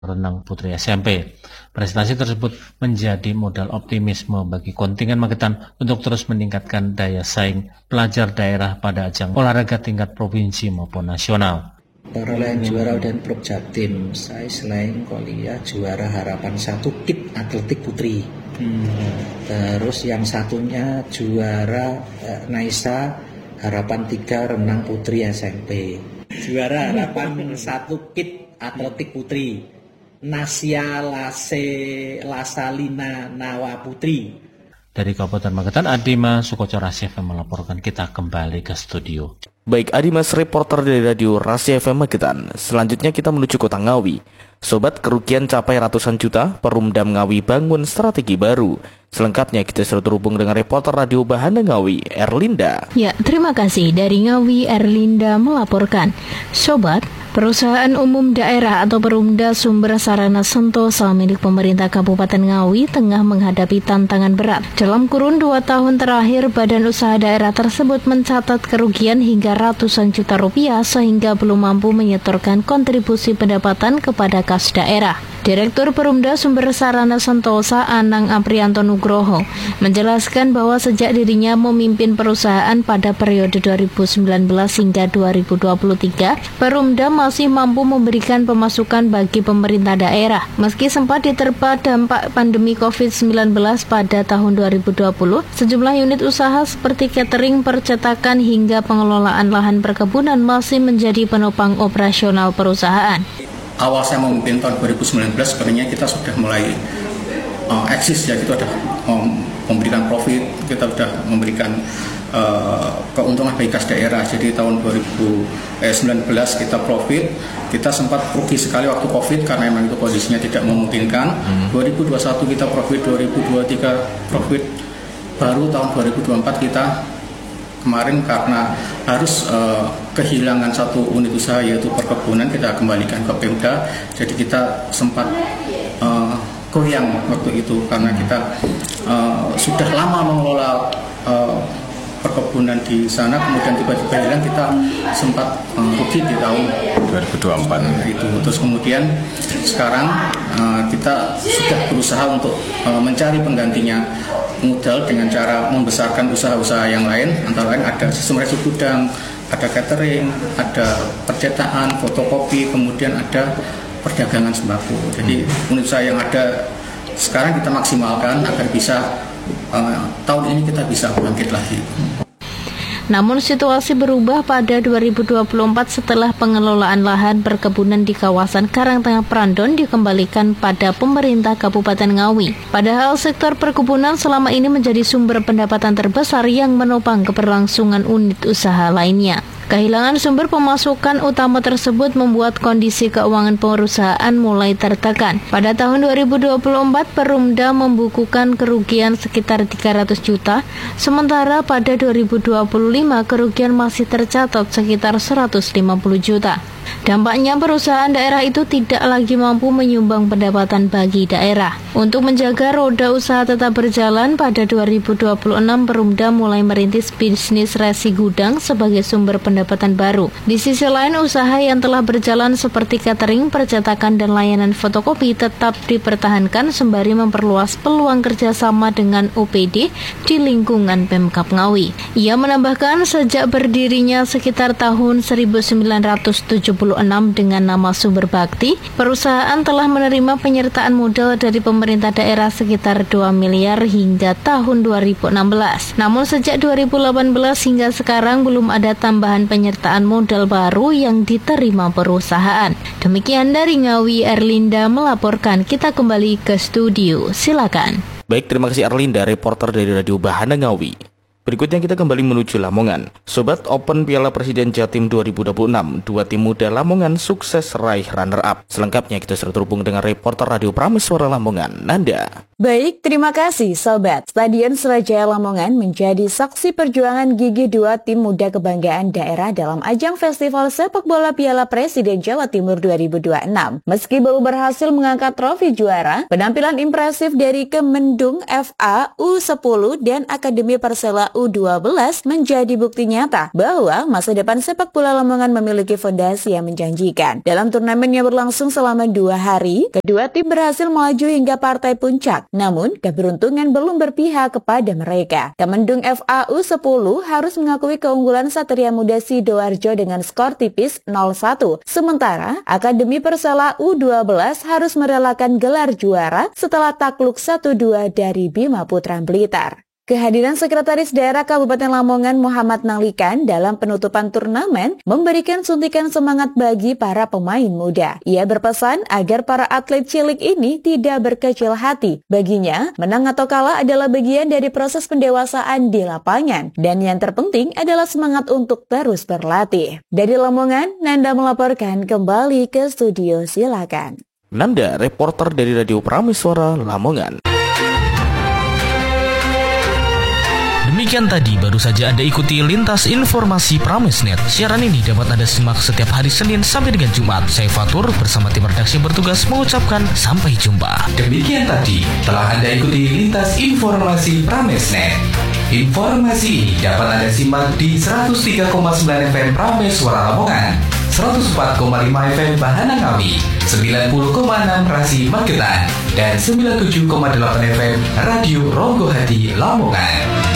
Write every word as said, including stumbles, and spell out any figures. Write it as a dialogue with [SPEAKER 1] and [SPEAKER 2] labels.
[SPEAKER 1] renang putri S M P. Prestasi tersebut menjadi modal optimisme bagi kontingen Magetan untuk terus meningkatkan daya saing pelajar daerah pada ajang olahraga tingkat provinsi maupun nasional.
[SPEAKER 2] Perolehan juara dan Prop Jatim, saya selain kuliah juara harapan satu kit atletik putri. Hmm. Terus yang satunya juara eh, Naisa harapan tiga renang putri S M P. Juara harapan satu kit atletik putri. Nasya Lase Lasalina Nawa Putri.
[SPEAKER 1] Dari Kabupaten Magetan, Adima Sukoco Rasi F M melaporkan. Kita kembali ke studio.
[SPEAKER 3] Baik, Adimas, reporter dari Radio Rasi F M Magetan. Selanjutnya kita menuju Kota Ngawi. Sobat, kerugian capai ratusan juta, Perumdam Ngawi bangun strategi baru. Selengkapnya kita sudah terhubung dengan reporter Radio Bahana Ngawi, Erlinda.
[SPEAKER 4] Ya, terima kasih. Dari Ngawi, Erlinda melaporkan. Sobat, Perusahaan Umum Daerah atau Perumda Sumber Sarana Sentosa milik pemerintah Kabupaten Ngawi tengah menghadapi tantangan berat. Dalam kurun dua tahun terakhir, badan usaha daerah tersebut mencatat kerugian hingga ratusan juta rupiah sehingga belum mampu menyetorkan kontribusi pendapatan kepada kas daerah. Direktur Perumda Sumber Sarana Sentosa Anang Aprianto Nugroho menjelaskan bahwa sejak dirinya memimpin perusahaan pada periode dua ribu sembilan belas hingga dua ribu dua puluh tiga, Perumda masih mampu memberikan pemasukan bagi pemerintah daerah. Meski sempat diterpa dampak pandemi covid sembilan belas pada tahun dua ribu dua puluh, sejumlah unit usaha seperti catering, percetakan hingga pengelolaan lahan perkebunan masih menjadi penopang operasional perusahaan.
[SPEAKER 5] Awal saya memimpin tahun dua ribu sembilan belas, sebenarnya kita sudah mulai uh, eksis ya, kita sudah um, memberikan profit, kita sudah memberikan uh, keuntungan bagi kas daerah. Jadi tahun dua ribu sembilan belas kita profit, kita sempat rugi sekali waktu Covid karena memang itu kondisinya tidak memungkinkan. Hmm. dua ribu dua puluh satu kita profit, dua ribu dua puluh tiga profit, baru tahun dua ribu dua puluh empat kita kemarin karena harus uh, kehilangan satu unit usaha yaitu perkebunan, kita kembalikan ke Pemda. Jadi kita sempat uh, goyang waktu itu karena kita uh, sudah lama mengelola uh, perkebunan di sana, kemudian tiba-tiba hilang, kita sempat uh, rugi di tahun dua ribu dua puluh empat uh, itu. Terus kemudian sekarang uh, kita sudah berusaha untuk uh, mencari penggantinya modal dengan cara membesarkan usaha-usaha yang lain, antara lain ada sistem resi gudang, ada catering, ada percetakan, fotokopi, kemudian ada perdagangan sembako. Jadi unit usaha yang ada sekarang kita maksimalkan agar bisa uh, tahun ini kita bisa bangkit lagi.
[SPEAKER 4] Namun situasi berubah pada dua ribu dua puluh empat setelah pengelolaan lahan perkebunan di kawasan Karangtengah Prandon dikembalikan pada pemerintah Kabupaten Ngawi. Padahal sektor perkebunan selama ini menjadi sumber pendapatan terbesar yang menopang keberlangsungan unit usaha lainnya. Kehilangan sumber pemasukan utama tersebut membuat kondisi keuangan perusahaan mulai tertekan. Pada tahun dua ribu dua puluh empat, Perumda membukukan kerugian sekitar tiga ratus juta, sementara pada dua ribu dua puluh lima kerugian masih tercatat sekitar seratus lima puluh juta. Dampaknya perusahaan daerah itu tidak lagi mampu menyumbang pendapatan bagi daerah. Untuk menjaga roda usaha tetap berjalan, pada dua ribu dua puluh enam Perumda mulai merintis bisnis resi gudang sebagai sumber pendapatan baru. Di sisi lain, usaha yang telah berjalan seperti catering, percetakan, dan layanan fotokopi tetap dipertahankan sembari memperluas peluang kerjasama dengan O P D di lingkungan Pemkab Ngawi. Ia menambahkan sejak berdirinya sekitar tahun seribu sembilan ratus tujuh puluh enam dengan nama Sumber Bakti, perusahaan telah menerima penyertaan modal dari pemerintah daerah sekitar dua miliar hingga tahun dua ribu enam belas. Namun sejak dua ribu delapan belas hingga sekarang belum ada tambahan penyertaan modal baru yang diterima perusahaan. Demikian dari Ngawi, Erlinda melaporkan. Kita kembali ke studio. Silakan.
[SPEAKER 3] Baik, terima kasih Erlinda, reporter dari Radio Bahana Ngawi. Berikutnya kita kembali menuju Lamongan. Sobat, Open Piala Presiden Jatim dua ribu dua puluh enam, dua tim muda Lamongan sukses raih runner-up. Selengkapnya kita sudah terhubung dengan reporter Radio Prameswara Lamongan, Nanda.
[SPEAKER 6] Baik, terima kasih Sobat. Stadion Surajaya Lamongan menjadi saksi perjuangan gigih dua tim muda kebanggaan daerah dalam ajang Festival Sepak Bola Piala Presiden Jawa Timur dua ribu dua puluh enam. Meski belum berhasil mengangkat trofi juara, penampilan impresif dari Kemendung F A U sepuluh dan Akademi Persela U dua belas menjadi bukti nyata bahwa masa depan sepak bola Lamongan memiliki fondasi yang menjanjikan. Dalam turnamen yang berlangsung selama dua hari, kedua tim berhasil melaju hingga partai puncak. Namun, keberuntungan belum berpihak kepada mereka. Kemendung F A U sepuluh harus mengakui keunggulan Satria Muda Sidoarjo dengan skor tipis nol satu. Sementara, Akademi Persela U dua belas harus merelakan gelar juara setelah takluk satu dua dari Bima Putra Blitar. Kehadiran Sekretaris Daerah Kabupaten Lamongan Muhammad Nalikan dalam penutupan turnamen memberikan suntikan semangat bagi para pemain muda. Ia berpesan agar para atlet cilik ini tidak berkecil hati. Baginya, menang atau kalah adalah bagian dari proses pendewasaan di lapangan. Dan yang terpenting adalah semangat untuk terus berlatih. Dari Lamongan, Nanda melaporkan kembali ke studio, silakan.
[SPEAKER 3] Nanda, reporter dari Radio Prameswara Lamongan. Demikian tadi baru saja Anda ikuti Lintas Informasi Pramesnet. Siaran ini dapat Anda simak setiap hari Senin sampai dengan Jumat. Saya Fatur bersama tim redaksi bertugas mengucapkan sampai jumpa.
[SPEAKER 7] Demikian tadi telah Anda ikuti Lintas Informasi Pramesnet. Informasi ini dapat Anda simak di seratus tiga koma sembilan F M Prameswara Lamongan, seratus empat koma lima F M Bahana Ngawi, sembilan puluh koma enam Rasi Magetan, dan sembilan puluh tujuh koma delapan F M Radio Ronggo Hadi Lamongan.